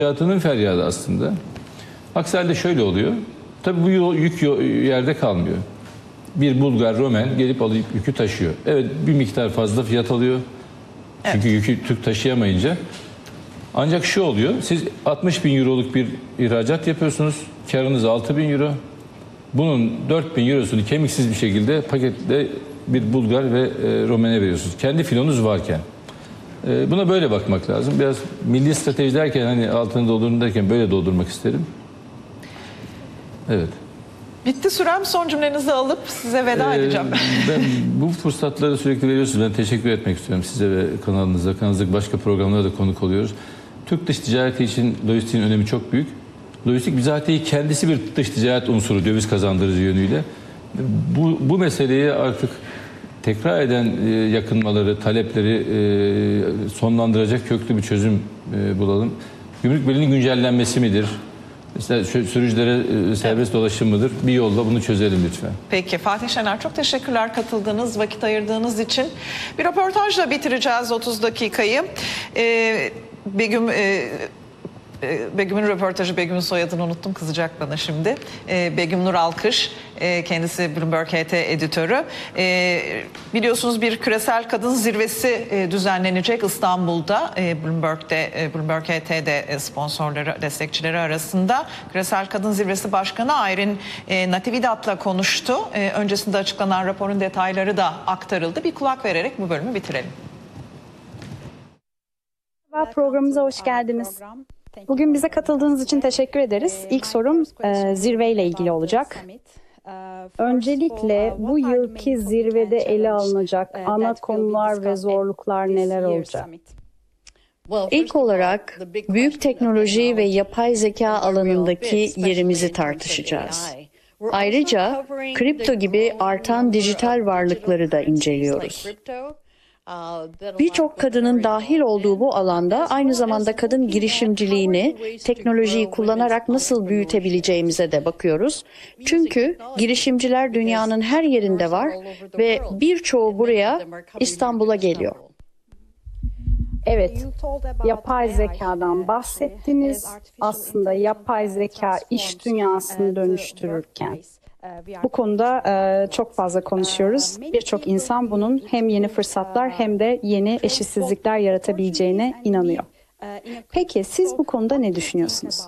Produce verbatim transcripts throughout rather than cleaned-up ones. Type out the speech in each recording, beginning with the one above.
Hayatının feryadı aslında. Aksi halde şöyle oluyor. Tabii bu yük yerde kalmıyor. Bir Bulgar, Romen gelip alıp yükü taşıyor. Evet, bir miktar fazla fiyat alıyor. Çünkü evet, yükü Türk taşıyamayınca. Ancak şu oluyor. Siz altmış bin euroluk bir ihracat yapıyorsunuz. Karınız altı bin euro. Bunun dört bin eurosunu kemiksiz bir şekilde paketle bir Bulgar ve Romen'e veriyorsunuz. Kendi filonuz varken. Buna böyle bakmak lazım. Biraz milli strateji derken, hani altını doldurun derken böyle doldurmak isterim. Evet. Bitti sürem. Son cümlenizi alıp size veda ee, edeceğim. Ben bu fırsatları sürekli veriyorsunuz. Ben teşekkür etmek istiyorum size ve kanalınıza. Kanalınızdaki başka programlara da konuk oluyoruz. Türk dış ticareti için lojistiğin önemi çok büyük. Lojistik bizatihi kendisi bir dış ticaret unsuru, döviz kazandırıcı yönüyle. Bu, bu meseleyi artık tekrar eden yakınmaları, talepleri sonlandıracak köklü bir çözüm bulalım. Gümrük Birliği'nin güncellenmesi midir? İşte sürücülere serbest dolaşım mıdır? Bir yolla bunu çözelim lütfen. Peki Fatih Şener, çok teşekkürler katıldığınız, vakit ayırdığınız için. Bir röportajla bitireceğiz otuz dakikayı. Ee, Begüm... E, Begüm'ün röportajı, Begüm'ün soyadını unuttum, kızacak bana şimdi. E, Begüm Nur Alkış, e, kendisi Bloomberg H T editörü. E, biliyorsunuz bir küresel kadın zirvesi e, düzenlenecek İstanbul'da. E, Bloomberg'de, e, Bloomberg H T'de sponsorları, destekçileri arasında. Küresel Kadın Zirvesi Başkanı Ayrin e, Natividad'la konuştu. E, öncesinde açıklanan raporun detayları da aktarıldı. Bir kulak vererek bu bölümü bitirelim. Programımıza hoş geldiniz. Bugün bize katıldığınız için teşekkür ederiz. İlk sorum e, zirveyle ilgili olacak. Öncelikle bu yılki zirvede ele alınacak ana konular ve zorluklar neler olacak? İlk olarak büyük teknoloji ve yapay zeka alanındaki yerimizi tartışacağız. Ayrıca kripto gibi artan dijital varlıkları da inceliyoruz. Birçok kadının dahil olduğu bu alanda aynı zamanda kadın girişimciliğini, teknolojiyi kullanarak nasıl büyütebileceğimize de bakıyoruz. Çünkü girişimciler dünyanın her yerinde var ve birçoğu buraya, İstanbul'a geliyor. Evet, yapay zekadan bahsettiniz. Aslında yapay zeka iş dünyasını dönüştürürken. Bu konuda e, çok fazla konuşuyoruz. Birçok insan bunun hem yeni fırsatlar hem de yeni eşitsizlikler yaratabileceğine inanıyor. Peki siz bu konuda ne düşünüyorsunuz?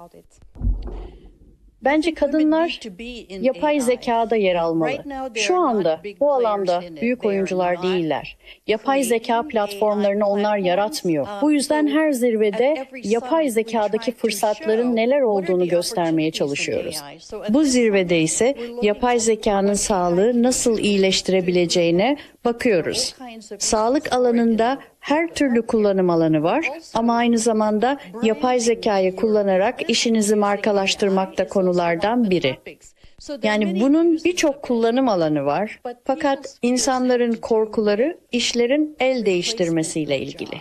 Bence kadınlar yapay zekada yer almalı. Şu anda bu alanda büyük oyuncular değiller. Yapay zeka platformlarını onlar yaratmıyor. Bu yüzden her zirvede yapay zekadaki fırsatların neler olduğunu göstermeye çalışıyoruz. Bu zirvede ise yapay zekanın sağlığı nasıl iyileştirebileceğine bakıyoruz. Sağlık alanında her türlü kullanım alanı var ama aynı zamanda yapay zekayı kullanarak işinizi markalaştırmak da konulardan biri. Yani bunun birçok kullanım alanı var fakat insanların korkuları işlerin el değiştirmesiyle ilgili.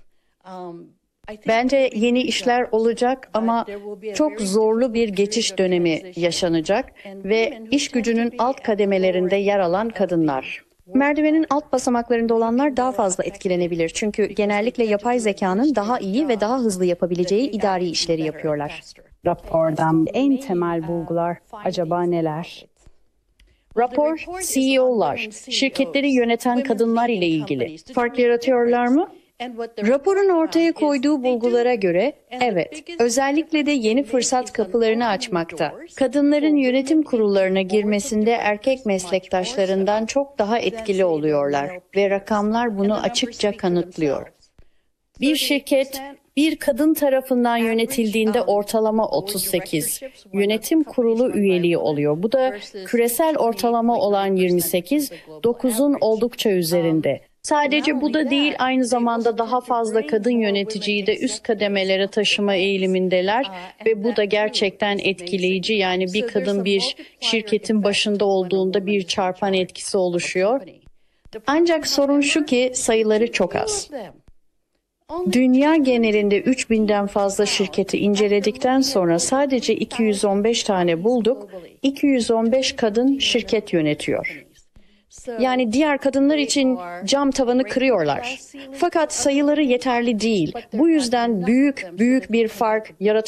Bence yeni işler olacak ama çok zorlu bir geçiş dönemi yaşanacak ve iş gücünün alt kademelerinde yer alan kadınlar. Merdivenin alt basamaklarında olanlar daha fazla etkilenebilir. Çünkü genellikle yapay zekanın daha iyi ve daha hızlı yapabileceği idari işleri yapıyorlar. Rapordan en temel bulgular acaba neler? Rapor, C E O'lar, şirketleri yöneten kadınlar ile ilgili. Fark yaratıyorlar mı? Raporun ortaya koyduğu bulgulara göre, evet, özellikle de yeni fırsat kapılarını açmakta. Kadınların yönetim kurullarına girmesinde erkek meslektaşlarından çok daha etkili oluyorlar ve rakamlar bunu açıkça kanıtlıyor. Bir şirket, bir kadın tarafından yönetildiğinde ortalama otuz sekiz, yönetim kurulu üyeliği oluyor. Bu da küresel ortalama olan yirmi sekiz, dokuzun oldukça üzerinde. Sadece bu da değil, aynı zamanda daha fazla kadın yöneticiyi de üst kademelere taşıma eğilimindeler ve bu da gerçekten etkileyici. Yani bir kadın bir şirketin başında olduğunda bir çarpan etkisi oluşuyor. Ancak sorun şu ki sayıları çok az. Dünya genelinde üç binden fazla şirketi inceledikten sonra sadece iki yüz on beş tane bulduk. iki yüz on beş kadın şirket yönetiyor. Yani diğer kadınlar için cam tavanı kırıyorlar. Fakat sayıları yeterli değil. Bu yüzden büyük büyük bir fark yaratabilir.